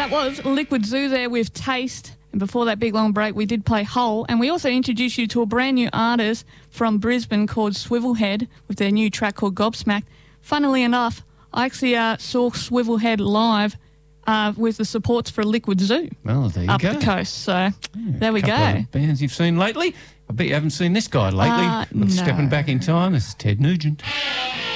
That was Liquid Zoo there with Taste. And before that big long break, we did play Hole. And we also introduced you to a brand new artist from Brisbane called Swivelhead with their new track called Gobsmacked. Funnily enough, I actually saw Swivelhead live with the supports for Liquid Zoo. Well, there you up go. the coast. So there we go. Of bands you've seen lately. I bet you haven't seen this guy lately. No. Stepping back in time, this is Ted Nugent.